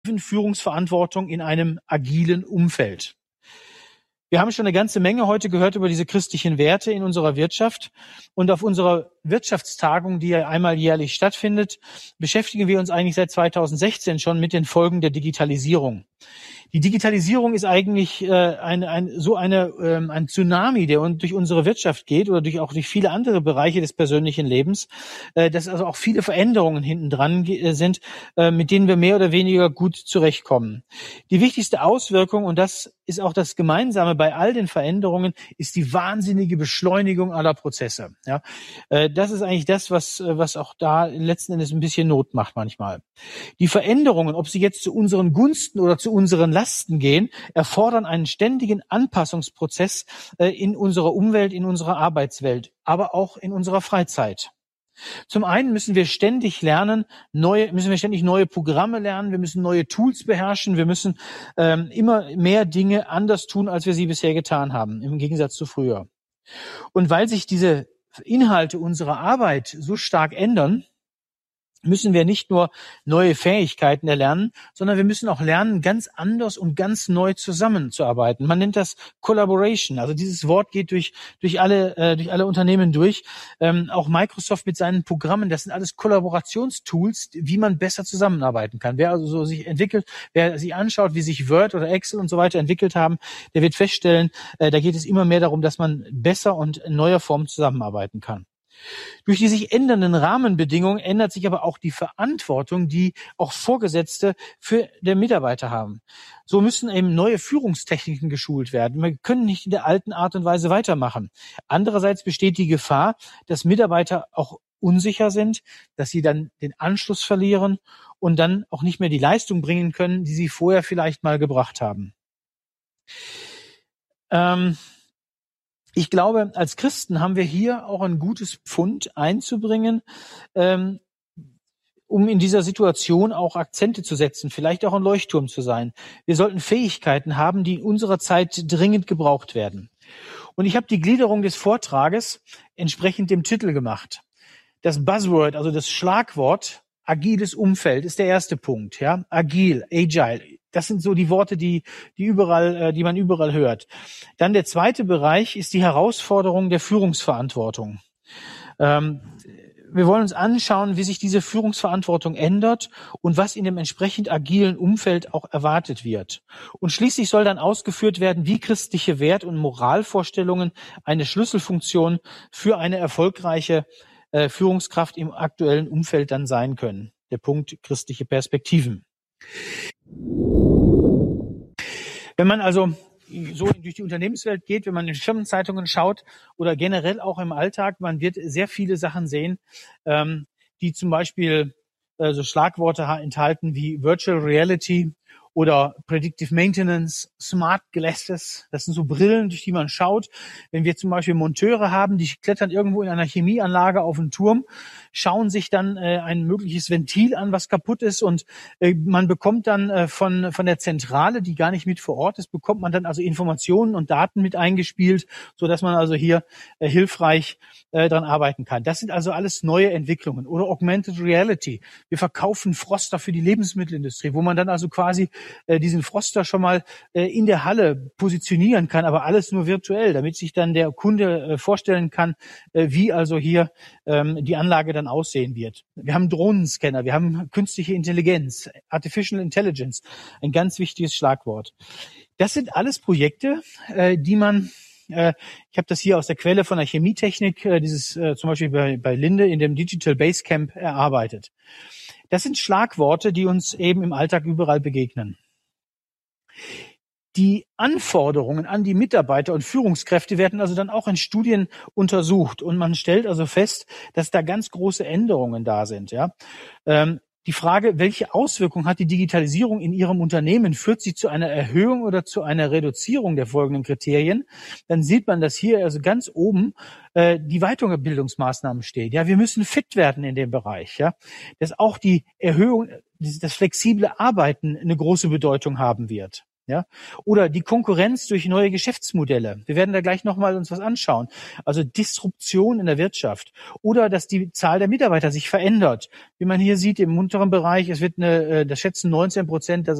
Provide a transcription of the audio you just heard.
Führungsverantwortung in einem agilen Umfeld. Wir haben schon eine ganze Menge heute gehört über diese christlichen Werte in unserer Wirtschaft. Und auf unserer Wirtschaftstagung, die ja einmal jährlich stattfindet, beschäftigen wir uns eigentlich seit 2016 schon mit den Folgen der Digitalisierung. Die Digitalisierung ist eigentlich ein Tsunami, der durch unsere Wirtschaft geht oder durch viele andere Bereiche des persönlichen Lebens, dass also auch viele Veränderungen hinten dran sind, mit denen wir mehr oder weniger gut zurechtkommen. Die wichtigste Auswirkung, und das ist auch das Gemeinsame bei all den Veränderungen, ist die wahnsinnige Beschleunigung aller Prozesse. Ja, das ist eigentlich das, was auch da letzten Endes ein bisschen Not macht manchmal. Die Veränderungen, ob sie jetzt zu unseren Gunsten oder zu unseren Lasten gehen, erfordern einen ständigen Anpassungsprozess in unserer Umwelt, in unserer Arbeitswelt, aber auch in unserer Freizeit. Zum einen müssen wir ständig neue Programme lernen, wir müssen neue Tools beherrschen, wir müssen immer mehr Dinge anders tun, als wir sie bisher getan haben, im Gegensatz zu früher. Und weil sich diese Inhalte unserer Arbeit so stark ändern, müssen wir nicht nur neue Fähigkeiten erlernen, sondern wir müssen auch lernen, ganz anders und ganz neu zusammenzuarbeiten. Man nennt das Collaboration. Also dieses Wort geht durch alle Unternehmen durch. Auch Microsoft mit seinen Programmen, das sind alles Kollaborationstools, wie man besser zusammenarbeiten kann. Wer also so sich entwickelt, wer sich anschaut, wie sich Word oder Excel und so weiter entwickelt haben, der wird feststellen, da geht es immer mehr darum, dass man besser und in neuer Form zusammenarbeiten kann. Durch die sich ändernden Rahmenbedingungen ändert sich aber auch die Verantwortung, die auch Vorgesetzte für den Mitarbeiter haben. So müssen eben neue Führungstechniken geschult werden. Wir können nicht in der alten Art und Weise weitermachen. Andererseits besteht die Gefahr, dass Mitarbeiter auch unsicher sind, dass sie dann den Anschluss verlieren und dann auch nicht mehr die Leistung bringen können, die sie vorher vielleicht mal gebracht haben. Ich glaube, als Christen haben wir hier auch ein gutes Pfund einzubringen, um in dieser Situation auch Akzente zu setzen, vielleicht auch ein Leuchtturm zu sein. Wir sollten Fähigkeiten haben, die in unserer Zeit dringend gebraucht werden. Und ich habe die Gliederung des Vortrages entsprechend dem Titel gemacht. Das Buzzword, also das Schlagwort agiles Umfeld, ist der erste Punkt. Ja, agil, agile. Das sind so die Worte, die man überall hört. Dann der zweite Bereich ist die Herausforderung der Führungsverantwortung. Wir wollen uns anschauen, wie sich diese Führungsverantwortung ändert und was in dem entsprechend agilen Umfeld auch erwartet wird. Und schließlich soll dann ausgeführt werden, wie christliche Wert- und Moralvorstellungen eine Schlüsselfunktion für eine erfolgreiche Führungskraft im aktuellen Umfeld dann sein können. Der Punkt christliche Perspektiven. Wenn man also so durch die Unternehmenswelt geht, wenn man in Firmenzeitungen schaut oder generell auch im Alltag, man wird sehr viele Sachen sehen, die zum Beispiel so Schlagworte enthalten wie Virtual Reality oder Predictive Maintenance, Smart Glasses. Das sind so Brillen, durch die man schaut. Wenn wir zum Beispiel Monteure haben, die klettern irgendwo in einer Chemieanlage auf einen Turm, schauen sich dann ein mögliches Ventil an, was kaputt ist, und man bekommt dann von der Zentrale, die gar nicht mit vor Ort ist, bekommt man dann also Informationen und Daten mit eingespielt, so dass man also hier hilfreich dran arbeiten kann. Das sind also alles neue Entwicklungen. Oder Augmented Reality. Wir verkaufen Froster für die Lebensmittelindustrie, wo man dann also quasi diesen Froster schon mal in der Halle positionieren kann, aber alles nur virtuell, damit sich dann der Kunde vorstellen kann, wie also hier die Anlage dann aussehen wird. Wir haben Drohnenscanner, wir haben künstliche Intelligenz, Artificial Intelligence, ein ganz wichtiges Schlagwort. Das sind alles Projekte, die man, ich habe das hier aus der Quelle von der Chemietechnik, zum Beispiel bei Linde in dem Digital Basecamp erarbeitet. Das sind Schlagworte, die uns eben im Alltag überall begegnen. Die Anforderungen an die Mitarbeiter und Führungskräfte werden also dann auch in Studien untersucht, und man stellt also fest, dass da ganz große Änderungen da sind. Ja, die Frage, welche Auswirkungen hat die Digitalisierung in Ihrem Unternehmen? Führt sie zu einer Erhöhung oder zu einer Reduzierung der folgenden Kriterien? Dann sieht man, dass hier also ganz oben die Weiterbildungsmaßnahmen stehen. Ja, wir müssen fit werden in dem Bereich. Ja, dass auch die Erhöhung, das flexible Arbeiten eine große Bedeutung haben wird. Ja, oder die Konkurrenz durch neue Geschäftsmodelle. Wir werden da gleich nochmal uns was anschauen. Also Disruption in der Wirtschaft oder dass die Zahl der Mitarbeiter sich verändert. Wie man hier sieht im unteren Bereich, es wird das schätzen 19%